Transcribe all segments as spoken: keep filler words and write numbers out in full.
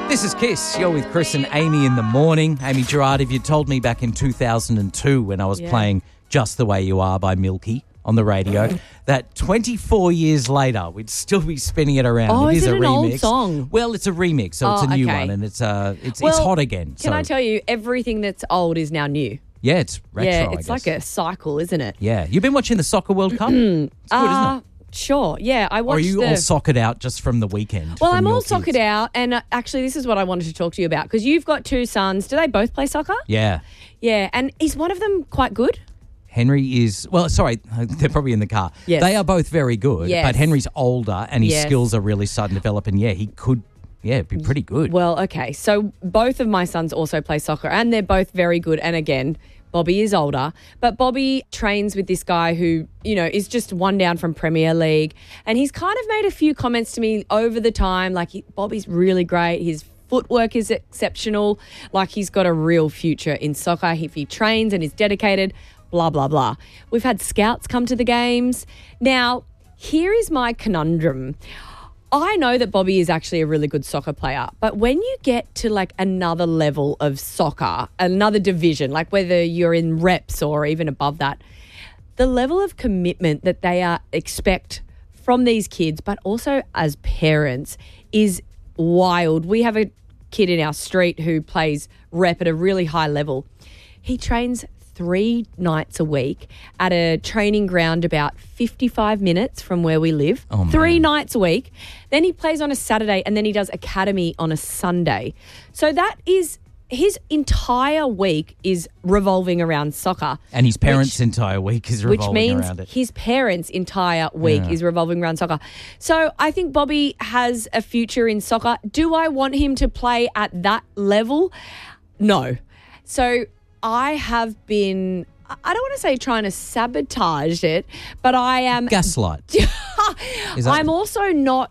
This is Kiss. You're with Chris and Amy in the morning. Amy Gerard, if you told me back in two thousand two when I was Yeah. playing Just the Way You Are by Milky on the radio, that twenty-four years later we'd still be spinning it around. Oh, it is is it a an remix. old song? Well, it's a remix, so it's Oh, a new okay. one, and it's uh, it's it's Well, hot again. Can so, I tell you, everything that's old is now new. Yeah, it's retro. yeah, I it's guess. like a cycle, isn't it? Yeah, you've been watching the Soccer World Cup. It's good, Uh, isn't it? Sure. Yeah, I Or are watched you the. all sockered out just from the weekend? well, from I'm your all kids? sockered out, and uh, actually, this is what I wanted to talk to you about because you've got two sons. Do they both play soccer? Yeah. Yeah, and is one of them quite good? Henry is, well, sorry, they're probably in the car. Yes. They are both very good, Yes. but Henry's older and his Yes. skills are really starting to develop. And yeah, he could, yeah, be pretty good. Well, okay. So both of my sons also play soccer, and they're both very good. And again, Bobby is older, but Bobby trains with this guy who, you know, is just one down from Premier League. And he's kind of made a few comments to me over the time, like he, Bobby's really great. His footwork is exceptional. Like he's got a real future in soccer if he trains and is dedicated, blah, blah, blah. We've had scouts come to the games. Now, here is my conundrum. I know that Bobby is actually a really good soccer player, but when you get to like another level of soccer, another division, like whether you're in reps or even above that, the level of commitment that they are expect from these kids, but also as parents, is wild. We have a kid in our street who plays rep at a really high level. He trains three nights a week at a training ground about fifty-five minutes from where we live. Oh, man. Three nights a week. Then he plays on a Saturday and then he does academy on a Sunday. So that is his entire week is revolving around soccer. And his parents' which- entire week is which revolving means around it. his parents' entire week Yeah. is revolving around soccer. So I think Bobby has a future in soccer. Do I want him to play at that level? No. So I have been, I don't want to say trying to sabotage it, but I am, Gaslight. Is that I'm also not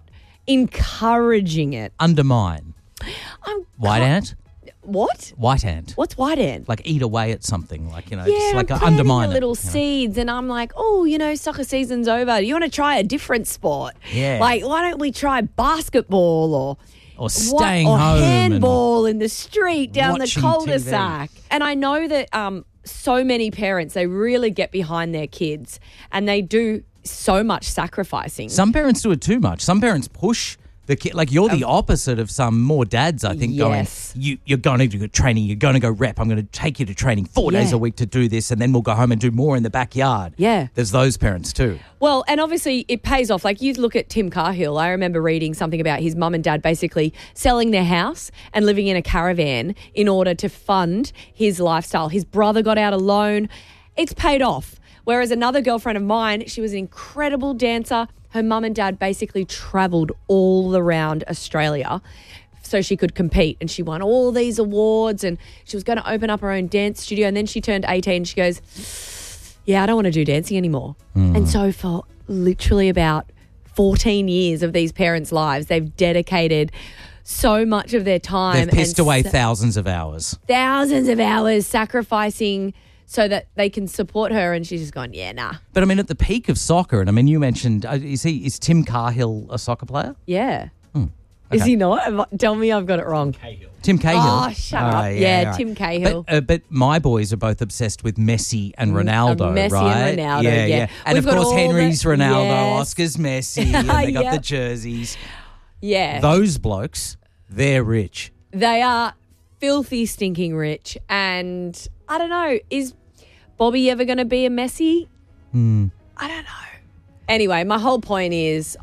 encouraging it. undermine? I'm White ki- ant? What? White ant. What's white ant? Like eat away at something, like, you know, Yeah, just like I'm a planting undermine the it, little you know. seeds, and I'm like, oh, you know, soccer season's over. You want to try a different sport? Yeah. Like, why don't we try basketball or Or staying or home and- handball in the street down the watching cul-de-sac? And I know that um, so many parents, they really get behind their kids, and they do so much sacrificing. Some parents do it too much. Some parents push the kid. Like you're the opposite of some more dads, I think, Yes. going, you, you're going to do training, you're going to go rep, I'm going to take you to training four days Yeah. a week to do this, and then we'll go home and do more in the backyard. Yeah. There's those parents too. Well, and obviously it pays off. Like you look at Tim Cahill. I remember reading something about his mum and dad basically selling their house and living in a caravan in order to fund his lifestyle. His brother got out a loan. It's paid off. Whereas another girlfriend of mine, she was an incredible dancer. Her mum and dad basically travelled all around Australia so she could compete, and she won all these awards, and she was going to open up her own dance studio, and then she turned eighteen and she goes, yeah, I don't want to do dancing anymore. And so for literally about fourteen years of these parents' lives, they've dedicated so much of their time. They've pissed and away sa- thousands of hours. thousands of hours sacrificing so that they can support her. And she's just gone, yeah, nah. But I mean, at the peak of soccer, and I mean, you mentioned, uh, is he is Tim Cahill a soccer player? Yeah. Is okay. he not? Am I- Tell me I've got it wrong. Tim Cahill. Oh, shut up. Yeah, all Tim Cahill. But, uh, but my boys are both obsessed with Messi and Ronaldo, Uh, Messi right? and Ronaldo, yeah, yeah. And We've of got course, all the- Henry's Ronaldo, Yes. Oscar's Messi, and they got the Yep. jerseys. Yeah. Those blokes, they're rich. They are filthy, stinking rich. And I don't know, is Bobby ever going to be a Messi? Hmm. I don't know. Anyway, my whole point is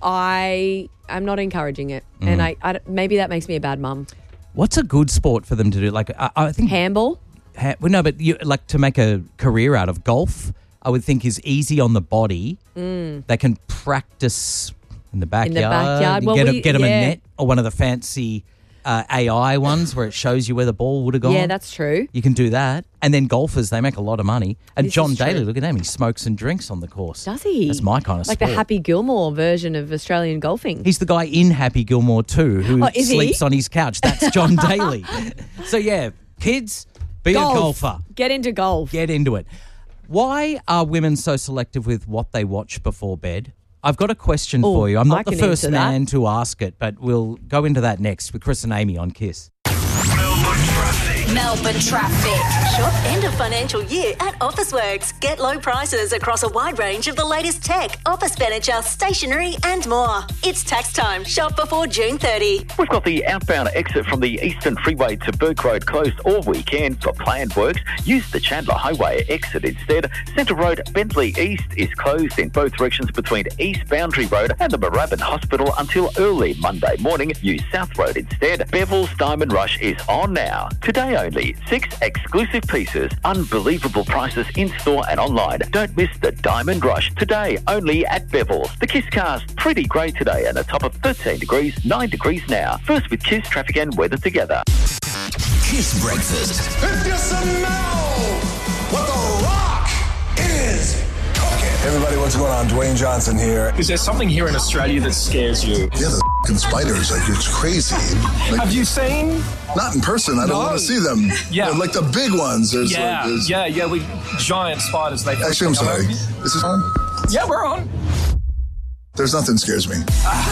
I am not encouraging it. Hmm. And I, I maybe that makes me a bad mum. What's a good sport for them to do? Like, I, I think Handball? Ha- well, no, but you, like to make a career out of golf, I would think is easy on the body. Mm. They can practice in the backyard. backyard. You Well, get, we- a, get them yeah. a net or one of the fancy uh, A I ones where it shows you where the ball would have gone. Yeah, that's true. You can do that. And then golfers, they make a lot of money. And This John is true. Daly, look at him. He smokes and drinks on the course. Does he? That's my kind of Like sport. the Happy Gilmore version of Australian golfing. He's the guy in Happy Gilmore too who Oh, is he? sleeps on his couch. That's John Daly. So, yeah, kids, be Golf. a golfer. Get into golf. Get into it. Why are women so selective with what they watch before bed? I've got a question Oh, for you. I'm I not the can first answer that. man to ask it, but we'll go into that next with Chris and Amy on Kiss. Melbourne traffic. Melbourne traffic. Shop end of financial year at Officeworks. Get low prices across a wide range of the latest tech, office furniture, stationery and more. It's tax time. Shop before June thirtieth. We've got the outbound exit from the Eastern Freeway to Burke Road closed all weekend for planned works. Use the Chandler Highway exit instead. Centre Road, Bentley East is closed in both directions between East Boundary Road and the Moorabbin Hospital until early Monday morning. Use South Road instead. Bevil's Diamond Rush is on now. Today only. Six exclusive pieces. Unbelievable prices in-store and online. Don't miss the Diamond Rush. Today only at Bevil's. The Kiss car's pretty grey today and a top of thirteen degrees, nine degrees now. First with Kiss traffic and weather together. Kiss Breakfast. If you smell what the Rock is cooking. Everybody, what's going on? Dwayne Johnson here. Is there something here in Australia that scares you? Yeah, the f***ing spiders, like, it's crazy. Like, Have you seen? not in person. I don't No. want to see them. Yeah. They're like the big ones. There's Yeah, like, there's... yeah, yeah. We giant spiders. They Actually, I'm sorry. This is on? Yeah, we're on. There's nothing scares me.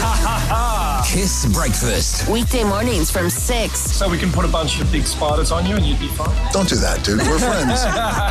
Kiss Breakfast. Weekday mornings from six. So we can put a bunch of big spiders on you and you'd be fine. Don't do that, dude. We're friends.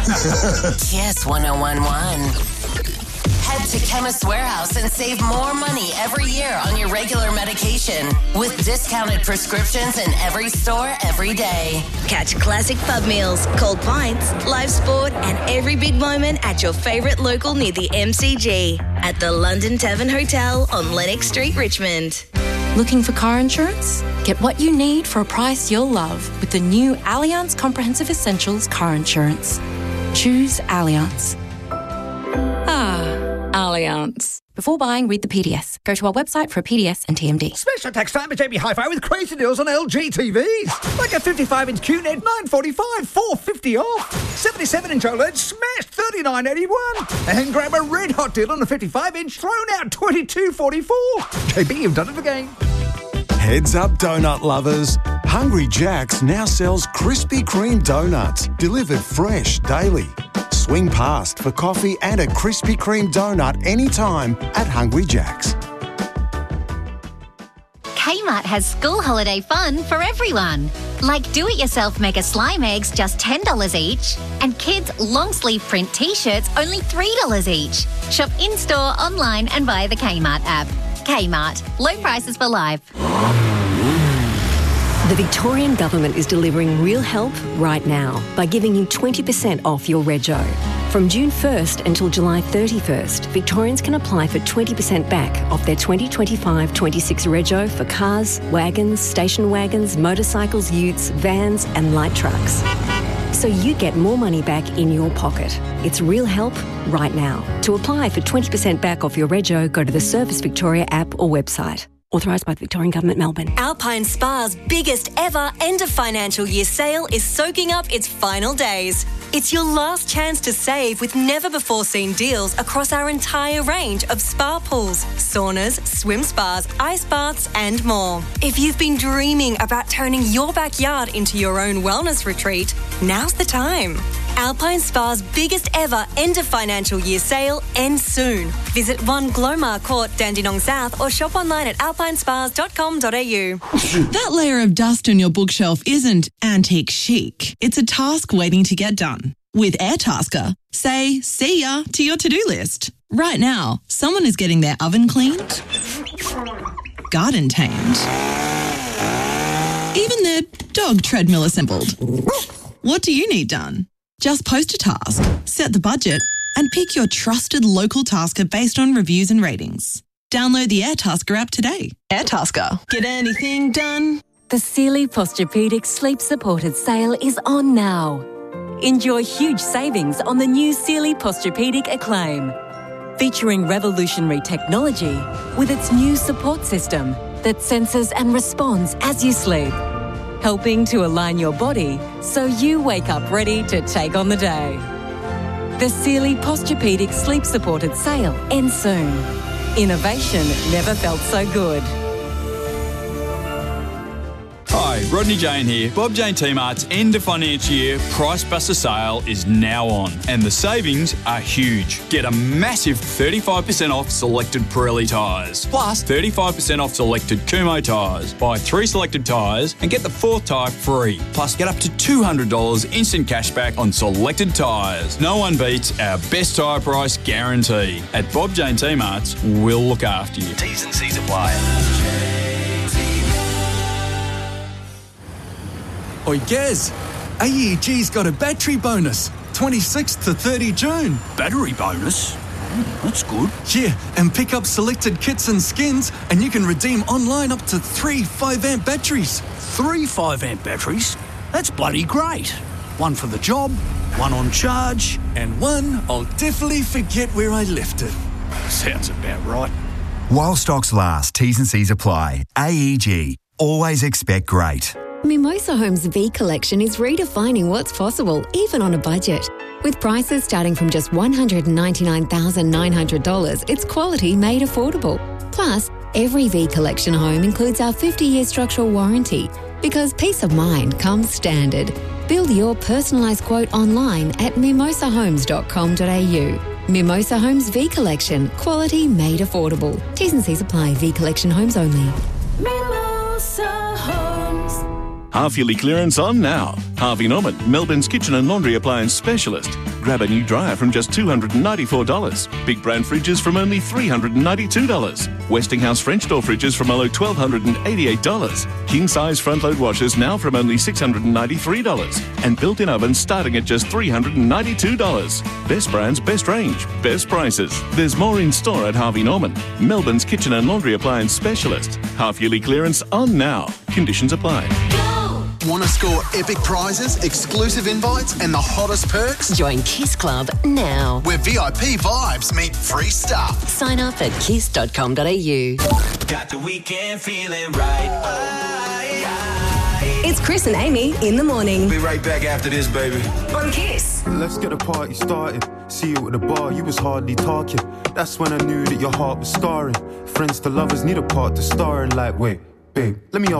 Kiss one oh one one. Head to Chemist Warehouse and save more money every year on your regular medication with discounted prescriptions in every store every day. Catch classic pub meals, cold pints, live sport, and every big moment at your favourite local near the M C G at the London Tavern Hotel on Lennox Street, Richmond. Looking for car insurance? Get what you need for a price you'll love with the new Allianz Comprehensive Essentials Car Insurance. Choose Allianz. Ah, Allianz. Before buying, read the P D S. Go to our website for a P D S and T M D. Special tax time at J B Hi-Fi with crazy deals on L G T Vs. Like a fifty-five inch Q net, nine forty-five, four fifty off. seventy-seven inch OLED, smashed thirty-nine eighty-one. And grab a red hot deal on a fifty-five inch, thrown out twenty-two forty-four. J B, you've done it again. Heads up, donut lovers. Hungry Jack's now sells Krispy Kreme donuts, delivered fresh daily. Swing past for coffee and a Krispy Kreme donut anytime at Hungry Jack's. Kmart has school holiday fun for everyone. Like do-it-yourself mega slime eggs, just ten dollars each. And kids' long-sleeve print T-shirts, only three dollars each. Shop in-store, online and via the Kmart app. Kmart. Low prices for life. The Victorian Government is delivering real help right now by giving you twenty percent off your rego. From June first until July thirty-first, Victorians can apply for twenty percent back off their twenty twenty-five twenty-six rego for cars, wagons, station wagons, motorcycles, utes, vans and light trucks. So you get more money back in your pocket. It's real help right now. To apply for twenty percent back off your rego, go to the Service Victoria app or website. Authorised by the Victorian Government, Melbourne. Alpine Spa's biggest ever end of financial year sale is soaking up its final days. It's your last chance to save with never-before-seen deals across our entire range of spa pools, saunas, swim spas, ice baths and more. If you've been dreaming about turning your backyard into your own wellness retreat, now's the time. Alpine Spa's biggest ever end of financial year sale ends soon. Visit one Glomar Court, Dandenong South or shop online at alpine spas dot com dot a u. That layer of dust on your bookshelf isn't antique chic. It's a task waiting to get done. With Airtasker, say see ya to your to-do list. Right now, someone is getting their oven cleaned, garden tamed, even their dog treadmill assembled. What do you need done? Just post a task, set the budget, and pick your trusted local tasker based on reviews and ratings. Download the Airtasker app today. Airtasker. Get anything done? The Sealy Posturepedic Sleep Supported sale is on now. Enjoy huge savings on the new Sealy Posturepedic Acclaim, featuring revolutionary technology with its new support system that senses and responds as you sleep, helping to align your body so you wake up ready to take on the day. The Sealy Posturepedic Sleep Supported sale ends soon. Innovation never felt so good. Hi, G'day, Rodney Jane here. Bob Jane T-Mart's end of financial year Price Buster sale is now on, and the savings are huge. Get a massive thirty-five percent off selected Pirelli tyres, plus thirty-five percent off selected Kumho tyres. Buy three selected tyres and get the fourth tyre free, plus get up to two hundred dollars instant cash back on selected tyres. No one beats our best tyre price guarantee. At Bob Jane T-Mart's, we'll look after you. T's and C's apply. Oi, Gaz, A E G's got a battery bonus, twenty-sixth to thirty June. Battery bonus? Mm, that's good. Yeah, and pick up selected kits and skins, and you can redeem online up to three five amp batteries. Three five amp batteries? That's bloody great. One for the job, one on charge, and one I'll definitely forget where I left it. Sounds about right. While stocks last, T's and C's apply. A E G. Always expect great. Mimosa Homes V Collection is redefining what's possible, even on a budget. With prices starting from just one hundred ninety-nine thousand nine hundred dollars, it's quality made affordable. Plus, every V Collection home includes our fifty-year structural warranty, because peace of mind comes standard. Build your personalised quote online at mimosa homes dot com dot a u. Mimosa Homes V Collection. Quality made affordable. T's and C's apply. V Collection homes only. Mimosa Homes. Half-yearly clearance on now. Harvey Norman, Melbourne's kitchen and laundry appliance specialist. Grab a new dryer from just two hundred ninety-four dollars. Big brand fridges from only three hundred ninety-two dollars. Westinghouse French door fridges from only one thousand two hundred eighty-eight dollars. King-size front-load washers now from only six hundred ninety-three dollars. And built-in ovens starting at just three hundred ninety-two dollars. Best brands, best range, best prices. There's more in store at Harvey Norman, Melbourne's kitchen and laundry appliance specialist. Half-yearly clearance on now. Conditions apply. Want to score epic prizes, exclusive invites, and the hottest perks? Join Kiss Club now. Where V I P vibes meet free stuff. Sign up at kiss dot com dot a u. Got the weekend feeling right. It's Chris and Amy in the morning. Be right back after this, baby. On Kiss. Let's get the party started. See you at the bar, you was hardly talking. That's when I knew that your heart was scarring. Friends to lovers need a part to star in. Like, wait, babe, let me